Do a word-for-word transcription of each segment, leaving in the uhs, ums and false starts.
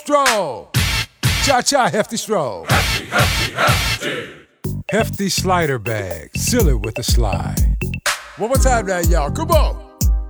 Stroll. Cha-cha, hefty stroll. Hefty, hefty, hefty. Hefty slider bag. Seal it with a slide. One more time now, y'all. Come on.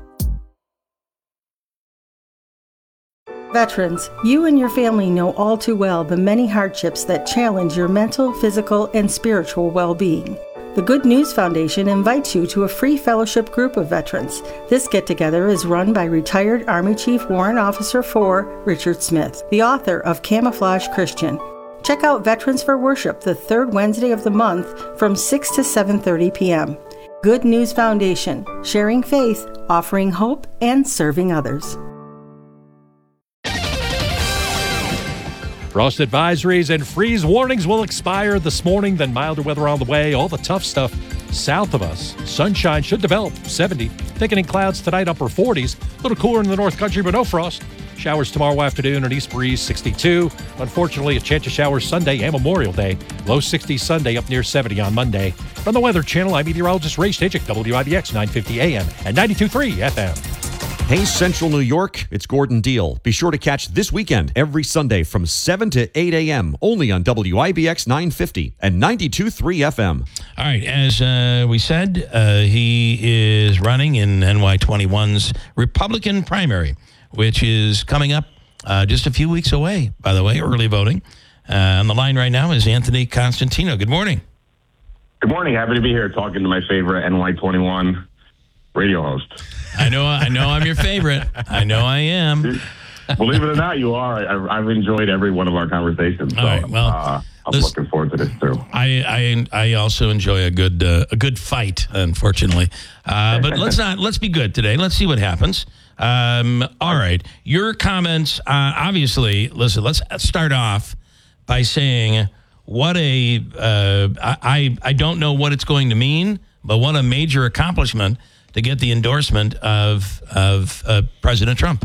Veterans, you and your family know all too well the many hardships that challenge your mental, physical, and spiritual well-being. The Good News Foundation invites you to a free fellowship group of veterans. This get-together is run by retired Army Chief Warrant Officer four, Richard Smith, the author of Camouflage Christian. Check out Veterans for Worship the third Wednesday of the month from six to seven thirty p.m. Good News Foundation, sharing faith, offering hope, and serving others. Frost advisories and freeze warnings will expire this morning, then milder weather on the way. All the tough stuff south of us. Sunshine should develop, seventy. Thickening clouds tonight, upper forties. A little cooler in the North Country, but no frost. Showers tomorrow afternoon, an east breeze, sixty-two. Unfortunately, a chance of showers Sunday and Memorial Day. Low sixties Sunday, up near seventy on Monday. From the Weather Channel, I'm meteorologist Ray Stajic, W I B X nine fifty A M and ninety-two point three F M. Hey, Central New York, it's Gordon Deal. Be sure to catch This Weekend every Sunday from seven to eight a.m. only on W I B X nine fifty and ninety-two point three F M. All right, as uh, we said, uh, he is running in N Y twenty-one's Republican primary, which is coming up uh, just a few weeks away, by the way, early voting. Uh, on the line right now is Anthony Constantino. Good morning. Good morning. Happy to be here talking to my favorite N Y twenty-one radio host. I know I know I'm your favorite. I know I am. Believe it or not, you are. I, I've enjoyed every one of our conversations. So, All right, well, uh, I'm this, looking forward to this, too. I, I, I also enjoy a good uh, a good fight, unfortunately. Uh, but let's not let's be good today. Let's see what happens. Um, all right. Your comments, uh, obviously, listen, let's start off by saying what a, uh, I, I don't know what it's going to mean, but what a major accomplishment to get the endorsement of of uh, President Trump.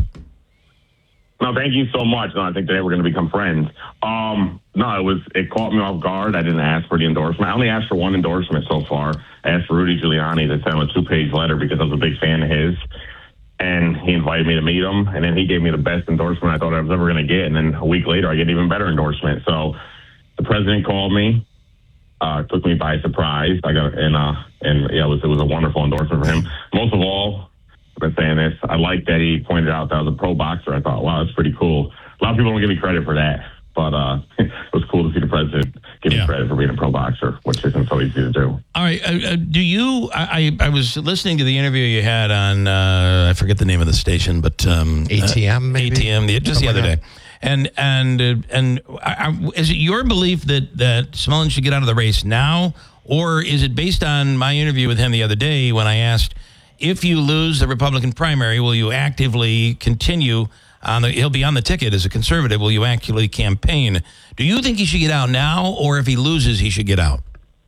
No, thank you so much. No, I think today we're going to become friends. Um, no, it was it caught me off guard. I didn't ask for the endorsement. I only asked for one endorsement so far. I asked for Rudy Giuliani to send him a two-page letter because I was a big fan of his. And he invited me to meet him, and then he gave me the best endorsement I thought I was ever going to get. And then a week later, I get an even better endorsement. So the president called me, uh, took me by surprise. I got and uh, and yeah, it was it was a wonderful endorsement for him. Most of all, I've been saying this. I like that he pointed out that I was a pro boxer. I thought, wow, that's pretty cool. A lot of people don't give me credit for that, but uh, it was cool to see the president give yeah. me credit for being a pro boxer, which isn't so easy to do. All right. Uh, do you, I, I was listening to the interview you had on, uh, I forget the name of the station, but um, A T M, uh, maybe? A T M, the, just the other day. And and uh, and I, I, is it your belief that, that Smullen should get out of the race now, or is it based on my interview with him the other day when I asked, if you lose the Republican primary, will you actively continue on the, he'll be on the ticket as a conservative, will you actively campaign? Do you think he should get out now, or if he loses, he should get out?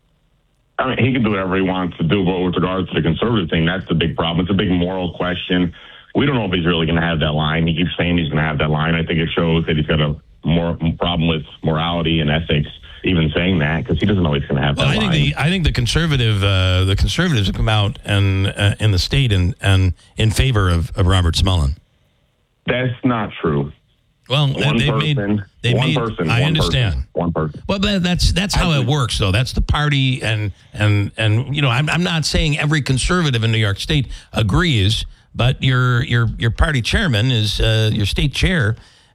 I mean, he can do whatever he wants to do, but with regards to the conservative thing, that's the big problem. It's a big moral question. We don't know if he's really going to have that line. He keeps saying he's going to have that line. I think it shows that he's got a more problem with morality and ethics, even saying that, because he doesn't know he's going to have well, that I line. think the I think the conservative uh, the conservatives have come out and uh, in the state and and in favor of, of Robert Smullen. That's not true. Well, one they've person, made they one made. person. I one understand. Person, one person. Well, that, that's that's how it works, though. That's the party, and and and you know, I'm I'm not saying every conservative in New York State agrees, but your your your party chairman is uh, your state chair